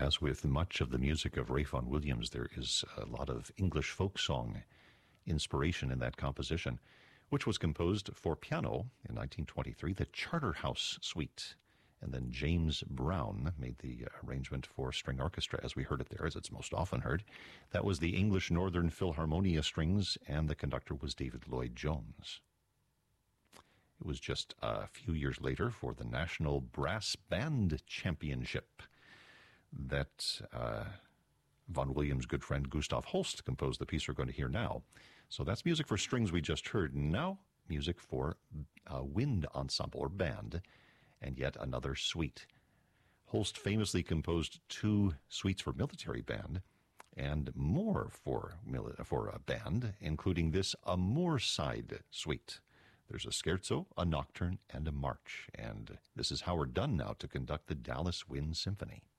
As with much of the music of Ralph Vaughan Williams, there is a lot of English folk song inspiration in that composition, which was composed for piano in 1923, the Charterhouse Suite. And then James Brown made the arrangement for string orchestra, as we heard it there, as it's most often heard. That was the English Northern Philharmonia Strings, and the conductor was David Lloyd Jones. It was just a few years later for the National Brass Band Championship that Vaughan Williams' good friend Gustav Holst composed the piece we're going to hear now. So that's music for strings we just heard. Now, music for a wind ensemble or band, and yet another suite. Holst famously composed 2 suites for military band and more for a band, including this, a Moorside suite. There's a scherzo, a nocturne, and a march. And this is Howard Dunn now to conduct the Dallas Wind Symphony.